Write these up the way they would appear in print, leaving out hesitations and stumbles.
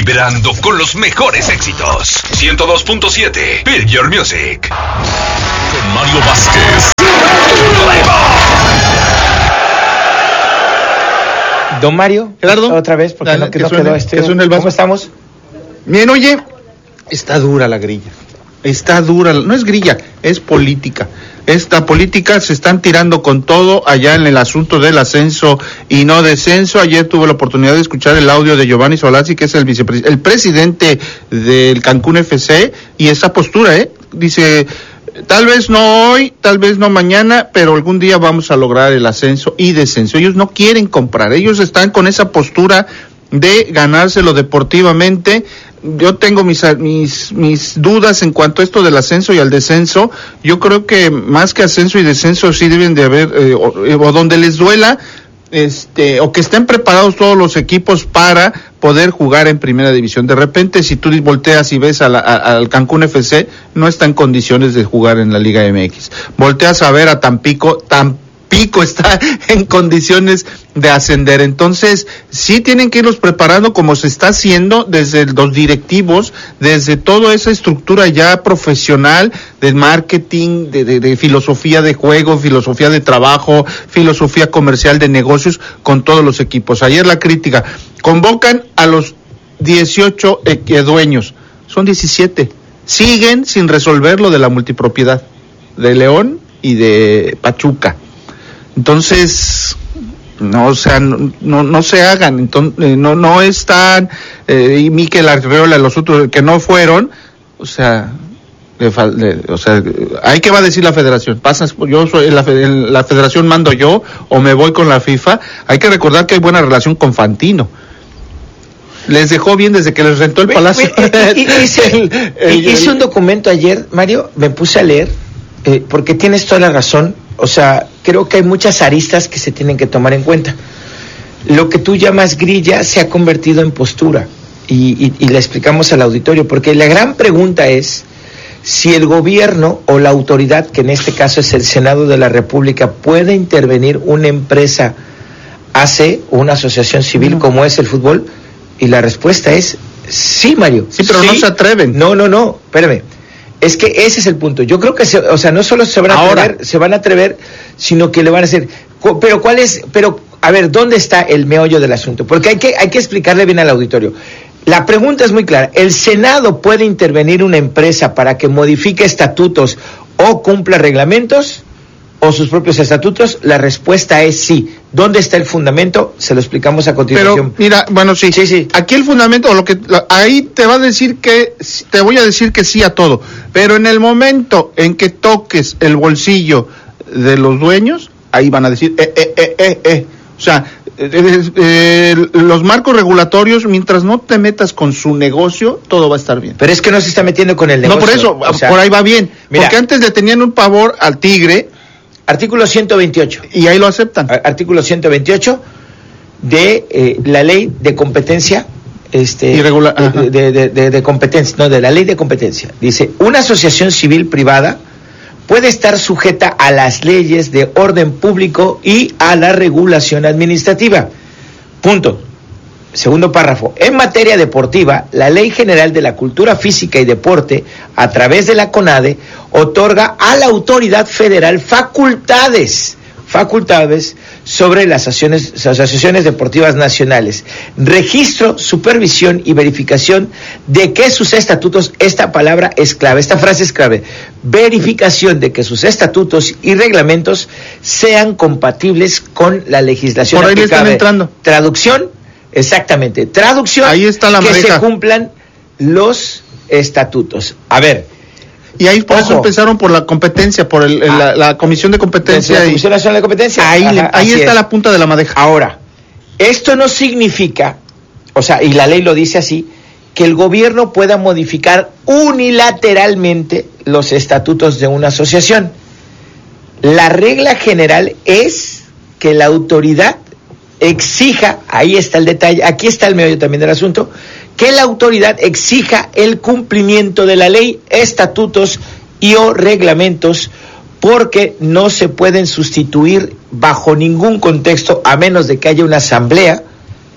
Vibrando con los mejores éxitos. 102.7 Feel Your Music. Con Mario Vázquez. Don Mario, Gerardo, otra vez, porque dale, no quedó que suene el vaso. ¿Cómo estamos? Bien, oye, está dura la grilla. Está dura, no es grilla, es política. Esta política se están tirando con todo allá en el asunto del ascenso y no descenso. Ayer tuve la oportunidad de escuchar el audio de Giovanni Solazzi, que es el presidente del Cancún FC, y esa postura, dice, tal vez no hoy, tal vez no mañana, pero algún día vamos a lograr el ascenso y descenso. Ellos no quieren comprar, ellos están con esa postura de ganárselo deportivamente. Yo tengo mis dudas en cuanto a esto del ascenso y al descenso. Yo creo que más que ascenso y descenso sí deben de haber, o donde les duela, o que estén preparados todos los equipos para poder jugar en primera división. De repente, si tú volteas y ves al Cancún FC, no está en condiciones de jugar en la Liga MX. Volteas a ver a Tampico está en condiciones de ascender. Entonces, sí tienen que irlos preparando como se está haciendo desde los directivos, desde toda esa estructura ya profesional de marketing, de filosofía de juego, filosofía de trabajo, filosofía comercial de negocios con todos los equipos. Ayer la crítica, convocan a los 18 dueños, son 17, siguen sin resolver lo de la multipropiedad de León y de Pachuca. Entonces, no se hagan, entonces, no están, y Mikel Arriola, los otros que no fueron, ¿ahí qué va a decir la federación? Yo soy la federación, mando yo, o me voy con la FIFA. Hay que recordar que hay buena relación con Fantino. Les dejó bien desde que les rentó el palacio. Hice un documento ayer, Mario, me puse a leer, porque tienes toda la razón. O sea, creo que hay muchas aristas que se tienen que tomar en cuenta. Lo que tú llamas grilla se ha convertido en postura, y le explicamos al auditorio, porque la gran pregunta es si el gobierno o la autoridad, que en este caso es el Senado de la República, puede intervenir una empresa AC, una asociación civil como es el fútbol, y la respuesta es sí, Mario. Sí, pero no se atreven. No, espérame. Es que ese es el punto. Yo creo que, no solo se van a atrever, sino que le van a hacer. Pero, a ver, ¿dónde está el meollo del asunto? Porque hay que explicarle bien al auditorio. La pregunta es muy clara. ¿El Senado puede intervenir una empresa para que modifique estatutos o cumpla reglamentos o sus propios estatutos? La respuesta es sí. ¿Dónde está el fundamento? Se lo explicamos a continuación. Pero mira, bueno, sí. Aquí el fundamento, ahí te voy a decir que sí a todo. Pero en el momento en que toques el bolsillo de los dueños, ahí van a decir, O sea, los marcos regulatorios, mientras no te metas con su negocio, todo va a estar bien. Pero es que no se está metiendo con el negocio. No, por eso, por ahí va bien. Mira, porque antes le tenían un pavor al tigre. Artículo 128. Y ahí lo aceptan. Artículo 128 de la ley de competencia, de competencia, no, de la ley de competencia. Dice, una asociación civil privada puede estar sujeta a las leyes de orden público y a la regulación administrativa. Punto. Segundo párrafo. En materia deportiva, la Ley General de la Cultura Física y Deporte, a través de la CONADE, otorga a la autoridad federal facultades sobre las asociaciones deportivas nacionales, registro, supervisión y verificación de que sus estatutos, esta palabra es clave, esta frase es clave, verificación de que sus estatutos y reglamentos sean compatibles con la legislación por ahí aplicable. Le están entrando. Traducción, exactamente, traducción, ahí está la que madeja. Se cumplan los estatutos. A ver. Y ahí por eso empezaron por la competencia, por la Comisión de Competencia. La Comisión Nacional de Competencia. Ahí está la punta de la madeja. Ahora, esto no significa, y la ley lo dice así, que el gobierno pueda modificar unilateralmente los estatutos de una asociación. La regla general es que la autoridad exija, ahí está el detalle, aquí está el meollo también del asunto, que la autoridad exija el cumplimiento de la ley, estatutos y o reglamentos, porque no se pueden sustituir bajo ningún contexto, a menos de que haya una asamblea,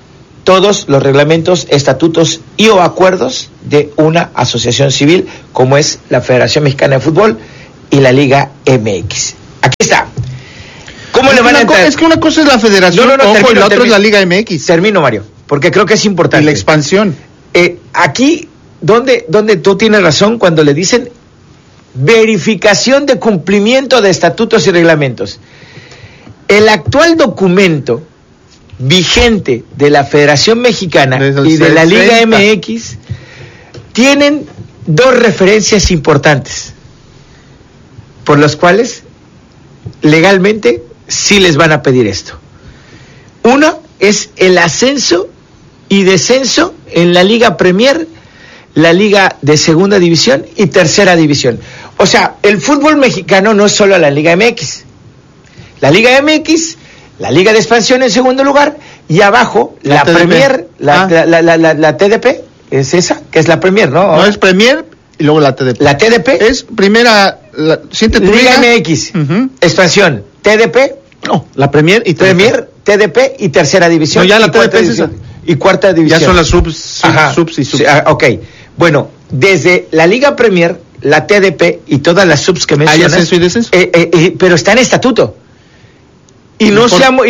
todos los reglamentos, estatutos y o acuerdos de una asociación civil como es la Federación Mexicana de Fútbol y la Liga MX. Aquí está. ¿Cómo le van a entrar? Es que una cosa es la federación, termino, y la otra es la Liga MX. Termino, Mario, porque creo que es importante. Y la expansión. Aquí, donde tú tienes razón cuando le dicen verificación de cumplimiento de estatutos y reglamentos. El actual documento vigente de la Federación Mexicana y de la Liga MX tienen dos referencias importantes por las cuales legalmente sí les van a pedir esto. Uno es el ascenso y descenso en la Liga Premier, la Liga de Segunda División y Tercera División. O sea, el fútbol mexicano no es solo la Liga MX. La Liga MX, la Liga de Expansión en segundo lugar, y abajo la Premier, la TDP, es esa, que es la Premier, ¿no? No, es Premier y luego la TDP. La TDP es primera, Liga MX, Expansión, TDP, no, la Premier y TDP. Premier, TDP y Tercera División. No, ya la TDP es esa. Y Cuarta División. Ya son las subs y subs. Ok, bueno, desde la Liga Premier, la TDP y todas las subs que mencionas. ¿Hay ascenso y descenso? Pero está en estatuto. Y no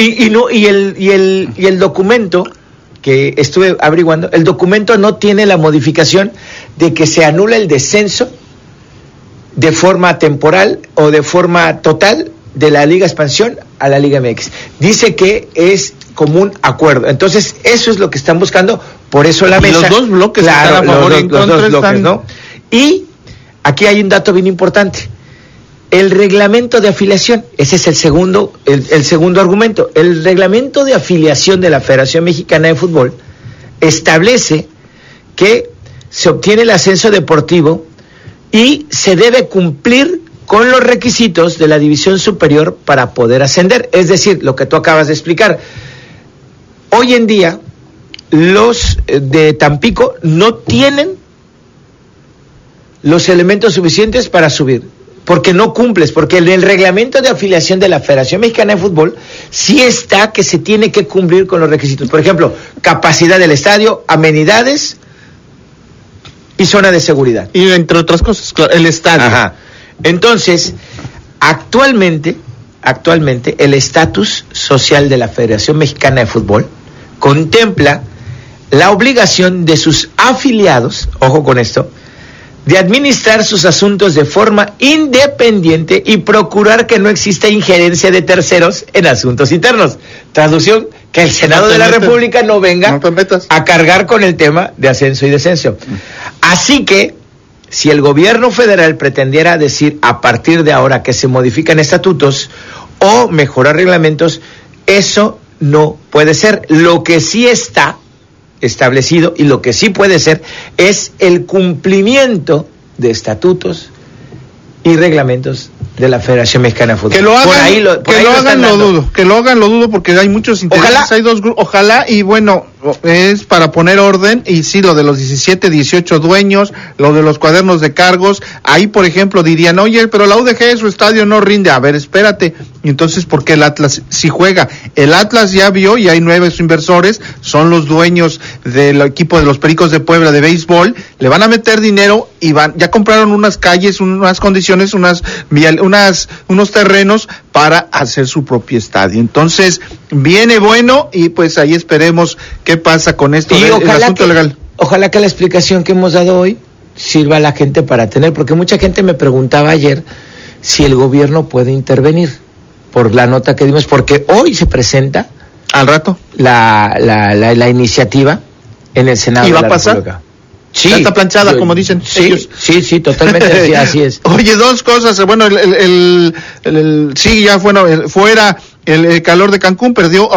el documento que estuve averiguando, el documento no tiene la modificación de que se anula el descenso de forma temporal o de forma total de la Liga Expansión a la Liga MX. Dice que es como un acuerdo. Entonces, eso es lo que están buscando, por eso la mesa. Los dos bloques, claro, están a favor y en contra, los dos bloques, ¿no? Y aquí hay un dato bien importante. El reglamento de afiliación, ese es el segundo argumento. El reglamento de afiliación de la Federación Mexicana de Fútbol establece que se obtiene el ascenso deportivo y se debe cumplir con los requisitos de la división superior para poder ascender. Es decir, lo que tú acabas de explicar. Hoy en día, los de Tampico no tienen los elementos suficientes para subir, porque no cumples, porque en el reglamento de afiliación de la Federación Mexicana de Fútbol sí está que se tiene que cumplir con los requisitos. Por ejemplo, capacidad del estadio, amenidades y zona de seguridad. Y entre otras cosas, claro, el estadio. Ajá. Entonces, actualmente el estatus social de la Federación Mexicana de Fútbol contempla la obligación de sus afiliados, ojo con esto, de administrar sus asuntos de forma independiente y procurar que no exista injerencia de terceros en asuntos internos. Traducción, que el Senado de la República no venga a cargar con el tema de ascenso y descenso. Así que, si el gobierno federal pretendiera decir a partir de ahora que se modifican estatutos o mejorar reglamentos, eso no puede ser. Lo que sí está establecido y lo que sí puede ser es el cumplimiento de estatutos y reglamentos de la Federación Mexicana de Fútbol. Que lo hagan, lo dudo porque hay muchos intereses. Ojalá. Hay dos grupos, ojalá, y bueno, es para poner orden, y sí, lo de los 17, 18 dueños, lo de los cuadernos de cargos, ahí por ejemplo dirían, oye, pero la UDG su estadio no rinde, a ver, espérate, y entonces ¿por qué el Atlas sí juega? El Atlas ya vio, y hay 9 inversores, son los dueños del equipo de los Pericos de Puebla de béisbol, le van a meter dinero y ya compraron unas calles, unas condiciones, unos terrenos para hacer su propio estadio. Entonces, viene bueno, y pues ahí esperemos qué pasa con esto del asunto legal. Ojalá que la explicación que hemos dado hoy sirva a la gente para tener, porque mucha gente me preguntaba ayer si el gobierno puede intervenir por la nota que dimos, porque hoy se presenta al rato la iniciativa en el Senado. ¿Y va a pasar? Sí, ya está planchada, como dicen ellos. Sí, totalmente, así es. Oye, dos cosas, bueno, sí, ya fuera el Calor de Cancún, perdió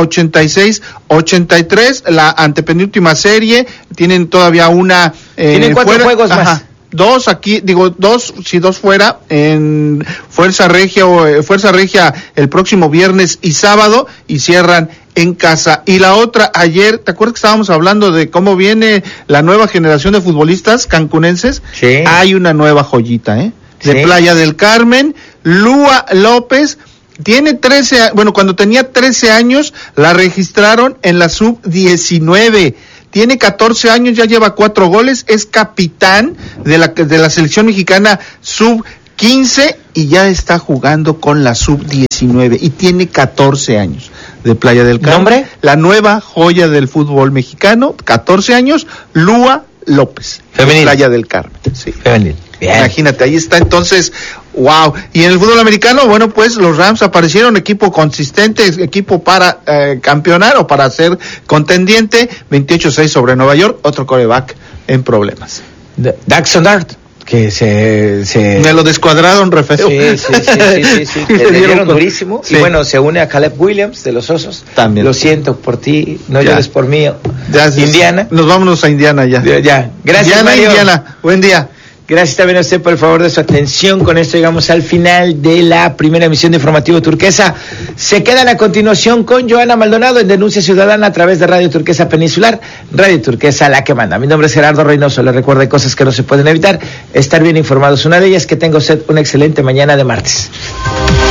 86-83, la antepenúltima serie, tienen todavía una... tienen 4 juegos más. 2 aquí, dos fuera, en Fuerza Regia el próximo viernes y sábado, y cierran en casa. Y la otra, ayer, ¿te acuerdas que estábamos hablando de cómo viene la nueva generación de futbolistas cancunenses? Sí. Hay una nueva joyita, de sí. Playa del Carmen, Lua López, tiene 13, bueno, cuando tenía 13 años la registraron en la sub-19. Tiene 14 años, ya lleva 4 goles, es capitán de la selección mexicana sub-15 y ya está jugando con la sub-19 y tiene 14 años. De Playa del Carmen. ¿Nombre? La nueva joya del fútbol mexicano, 14 años, Lua López. Femenil. Playa del Carmen. Sí. Femenil. Bien. Imagínate, ahí está entonces, wow. Y en el fútbol americano, bueno, pues los Rams aparecieron, equipo consistente, equipo para campeonar o para ser contendiente, 28-6 sobre Nueva York, otro quarterback en problemas. Daxon Dart, que se Me lo descuadraron re feo. Sí. Le dieron durísimo. Sí. Y bueno, se une a Caleb Williams de los Osos. También. Lo siento por ti, no Ya. llores por mí. Ya, Indiana. Nos vámonos a Indiana ya. Ya. Gracias, Mario. Indiana. Buen día. Gracias también a usted por el favor de su atención. Con esto llegamos al final de la primera emisión de Informativo Turquesa. Se quedan a continuación con Joana Maldonado en Denuncia Ciudadana a través de Radio Turquesa Peninsular, Radio Turquesa, la que manda. Mi nombre es Gerardo Reynoso. Les recuerdo, hay cosas que no se pueden evitar. Estar bien informados. Una de ellas, que tenga usted una excelente mañana de martes.